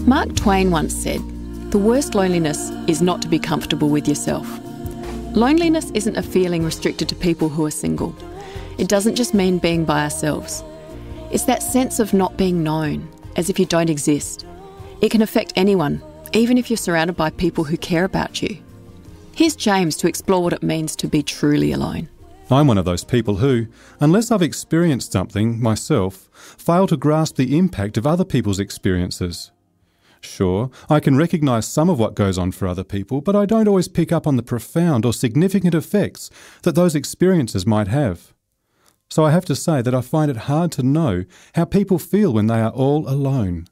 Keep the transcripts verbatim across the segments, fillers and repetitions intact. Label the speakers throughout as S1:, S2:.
S1: Mark Twain once said, "The worst loneliness is not to be comfortable with yourself." Loneliness isn't a feeling restricted to people who are single. It doesn't just mean being by ourselves. It's that sense of not being known, as if you don't exist. It can affect anyone, even if you're surrounded by people who care about you. Here's James to explore what it means to be truly alone.
S2: I'm one of those people who, unless I've experienced something myself, fail to grasp the impact of other people's experiences. Sure, I can recognise some of what goes on for other people, but I don't always pick up on the profound or significant effects that those experiences might have. So I have to say that I find it hard to know how people feel when they are all alone.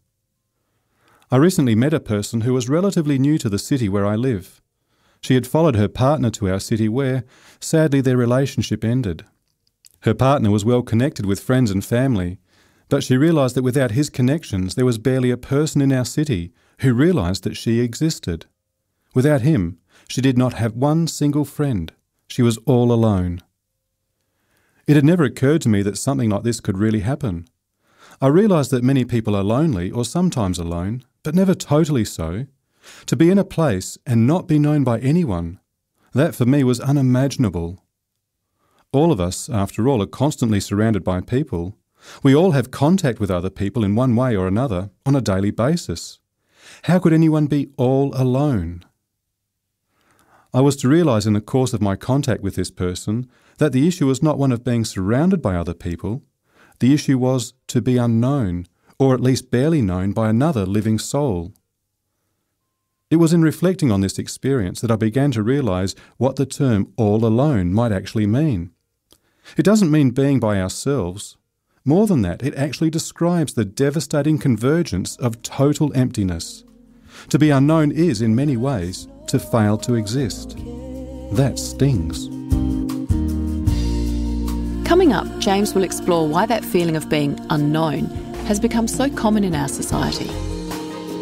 S2: I recently met a person who was relatively new to the city where I live. She had followed her partner to our city where, sadly, their relationship ended. Her partner was well connected with friends and family, but she realised that without his connections there was barely a person in our city who realised that she existed. Without him, she did not have one single friend. She was all alone. It had never occurred to me that something like this could really happen. I realised that many people are lonely or sometimes alone, but never totally so. To be in a place and not be known by anyone, that for me was unimaginable. All of us, after all, are constantly surrounded by people. We all have contact with other people in one way or another on a daily basis. How could anyone be all alone? I was to realise in the course of my contact with this person that the issue was not one of being surrounded by other people. The issue was to be unknown, or at least barely known by another living soul. It was in reflecting on this experience that I began to realise what the term all alone might actually mean. It doesn't mean being by ourselves. More than that, it actually describes the devastating convergence of total emptiness. To be unknown is, in many ways, to fail to exist. That stings.
S1: Coming up, James will explore why that feeling of being unknown has become so common in our society.